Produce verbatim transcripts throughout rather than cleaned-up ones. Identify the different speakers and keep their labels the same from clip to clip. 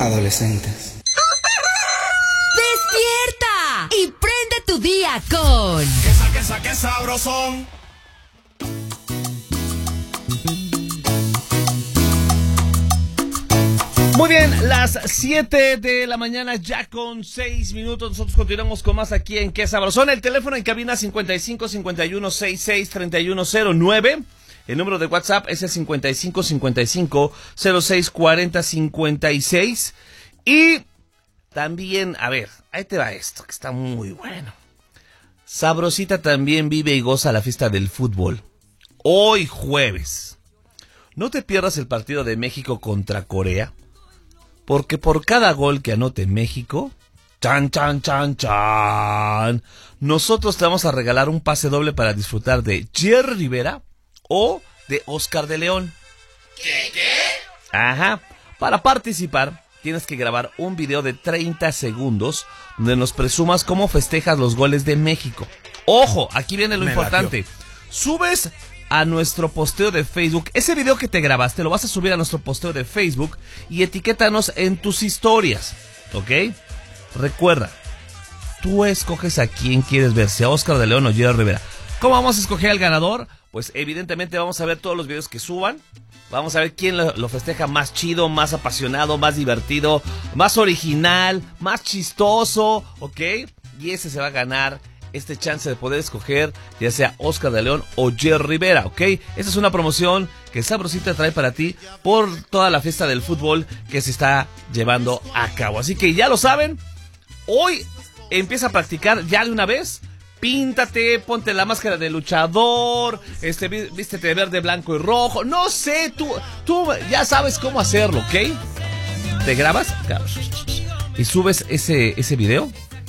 Speaker 1: adolescentes.
Speaker 2: ¡Despierta! Y prende tu día con...
Speaker 3: Quesa, quesa, qué sabrosón.
Speaker 4: Muy bien, las siete de la mañana ya con seis minutos. Nosotros continuamos con más aquí en Qué Sabrosón. El teléfono en cabina cincuenta y cinco cincuenta y uno sesenta y seis treinta y uno cero nueve. El número de WhatsApp es el cincuenta y cinco cincuenta y cinco cero seis cuarenta cincuenta y seis. Y también, a ver, ahí te va esto, que está muy bueno. Sabrosita también vive y goza la fiesta del fútbol. Hoy jueves. No te pierdas el partido de México contra Corea. Porque por cada gol que anote México, chan, chan, chan, chan, nosotros te vamos a regalar un pase doble para disfrutar de Jerry Rivera o de Oscar de León.
Speaker 3: ¿Qué, qué?
Speaker 4: Ajá. Para participar, tienes que grabar un video de treinta segundos donde nos presumas cómo festejas los goles de México. Ojo, aquí viene lo
Speaker 3: Me
Speaker 4: importante.
Speaker 3: latió.
Speaker 4: Subes a nuestro posteo de Facebook. Ese video que te grabaste lo vas a subir a nuestro posteo de Facebook y etiquétanos en tus historias, ¿ok? Recuerda, tú escoges a quién quieres ver, si a Oscar de León o Jerry Rivera. ¿Cómo vamos a escoger al ganador? Pues evidentemente vamos a ver todos los videos que suban. Vamos a ver quién lo, lo festeja más chido, más apasionado, más divertido, más original, más chistoso, ¿ok? Y ese se va a ganar este chance de poder escoger ya sea Oscar de León o Jerry Rivera, ¿ok? Esta es una promoción que Sabrosita trae para ti por toda la fiesta del fútbol que se está llevando a cabo. Así que ya lo saben, hoy empieza a practicar ya de una vez. Píntate, ponte la máscara de luchador, este, vístete de verde, blanco y rojo. No sé, tú, tú ya sabes cómo hacerlo, ¿ok? Te grabas y subes ese, ese video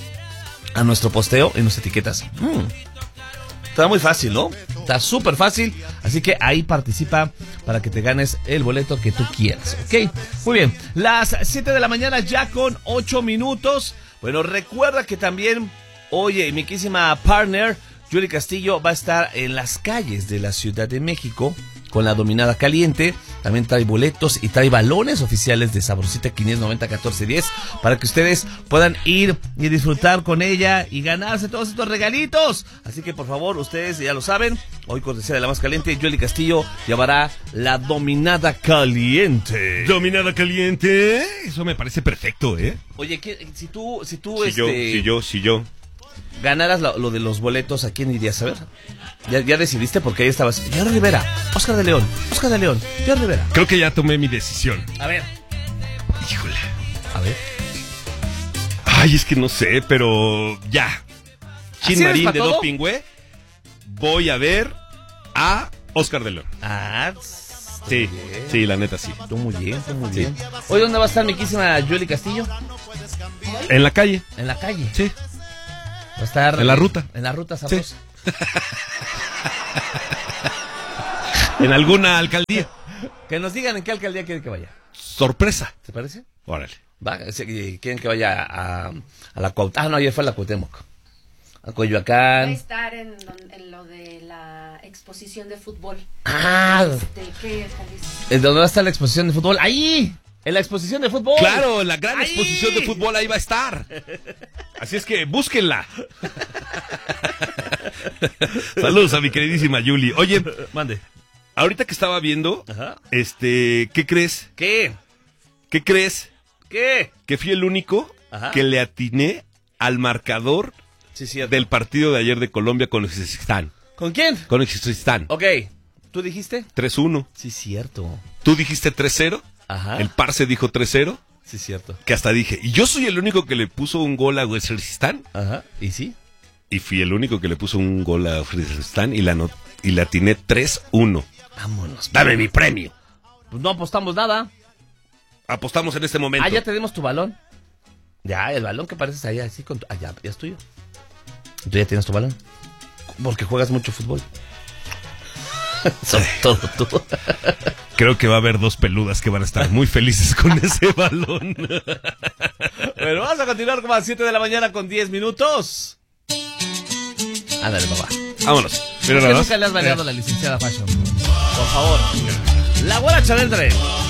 Speaker 4: a nuestro posteo y nos etiquetas. Mm. Está muy fácil, ¿no? Está súper fácil. Así que ahí participa para que te ganes el boleto que tú quieras, ¿ok? Muy bien. Las siete de la mañana ya con ocho minutos. Bueno, recuerda que también, oye, mi querísima partner, Yuli Castillo, va a estar en las calles de la Ciudad de México con la dominada caliente. También trae boletos y trae balones oficiales de Sabrosita quinientos noventa catorce diez para que ustedes puedan ir y disfrutar con ella y ganarse todos estos regalitos. Así que por favor, ustedes ya lo saben, hoy cortesía de la más caliente, Yuli Castillo llevará la dominada caliente.
Speaker 5: Dominada caliente, eso me parece perfecto, ¿eh?
Speaker 4: Oye, ¿qué, si tú, si tú
Speaker 5: Si
Speaker 4: este,
Speaker 5: yo, si yo, si yo.
Speaker 4: ganaras lo, lo de los boletos, ¿a quién irías a ver? ¿Ya, ya decidiste? Porque ahí estabas. Jerry Rivera, Oscar de León, Oscar de León, Jerry Rivera.
Speaker 5: Creo que ya tomé mi decisión.
Speaker 4: A ver.
Speaker 5: Híjole.
Speaker 4: A ver.
Speaker 5: Ay, es que no sé, pero ya. Chin
Speaker 4: ¿Así eres
Speaker 5: Marín
Speaker 4: pa'
Speaker 5: de
Speaker 4: todo?
Speaker 5: Doping, güey. Voy a ver a Oscar de León.
Speaker 4: Ah,
Speaker 5: Sí, sí, la neta sí.
Speaker 4: tú muy bien, tú muy bien. Hoy, ¿dónde va a estar mi quísima Yuli Castillo?
Speaker 5: En la calle.
Speaker 4: En la calle.
Speaker 5: Sí.
Speaker 4: Va a estar
Speaker 5: En la ruta.
Speaker 4: En la ruta sabrosa.
Speaker 5: En alguna alcaldía.
Speaker 4: Que nos digan en qué alcaldía quieren que vaya.
Speaker 5: Sorpresa.
Speaker 4: ¿Te parece?
Speaker 5: Órale.
Speaker 4: Va, sí, quieren que vaya a, a la Cuauhtémoc. Ah, no, ayer fue a la Cuauhtémoc. A Coyoacán.
Speaker 6: Va a estar en, en lo de la exposición de fútbol.
Speaker 4: Ah,
Speaker 6: Este, ¿qué Jalisco?
Speaker 4: ¿en dónde va a estar la exposición de fútbol? ¡Ahí! En la exposición de fútbol.
Speaker 5: Claro, la gran
Speaker 4: ¡Ahí!
Speaker 5: exposición de fútbol ahí va a estar. Así es que búsquenla. Saludos a mi queridísima Yuli. Oye,
Speaker 4: Mande.
Speaker 5: ahorita que estaba viendo,
Speaker 4: Ajá.
Speaker 5: este, ¿qué crees?
Speaker 4: ¿Qué?
Speaker 5: ¿Qué crees?
Speaker 4: ¿Qué?
Speaker 5: Que fui el único
Speaker 4: Ajá.
Speaker 5: que le atiné al marcador
Speaker 4: Sí, cierto.
Speaker 5: del partido de ayer de Colombia con Uzbekistán.
Speaker 4: ¿Con quién?
Speaker 5: Con Uzbekistán.
Speaker 4: Ok. ¿Tú dijiste?
Speaker 5: tres uno.
Speaker 4: Sí, cierto.
Speaker 5: Tú dijiste tres cero.
Speaker 4: Ajá.
Speaker 5: El Parce dijo tres cero.
Speaker 4: Sí, cierto.
Speaker 5: Que hasta dije, ¿y yo soy el único que le puso un gol a Uzbekistán?
Speaker 4: Ajá. ¿Y sí?
Speaker 5: Y fui el único que le puso un gol a Uzbekistán y la, no- y la atiné tres uno.
Speaker 4: Vámonos.
Speaker 5: Dame mi premio.
Speaker 4: Pues no apostamos nada.
Speaker 5: Apostamos en este momento.
Speaker 4: Ah, ya tenemos tu balón. Ya, el balón que pareces allá, así con tu... Ah, ya, ya es tuyo. ¿Tú ya tienes tu balón? Porque juegas mucho fútbol. Sobre todo tú.
Speaker 5: Creo que va a haber dos peludas que van a estar muy felices con ese balón.
Speaker 4: Bueno, vamos a continuar como a las siete de la mañana con diez minutos. Ándale, papá.
Speaker 5: Vámonos.
Speaker 4: Es
Speaker 5: Mira
Speaker 4: que
Speaker 5: nada más.
Speaker 4: nunca le has bailado a la licenciada Fashion. Por favor. La guaracha del tren.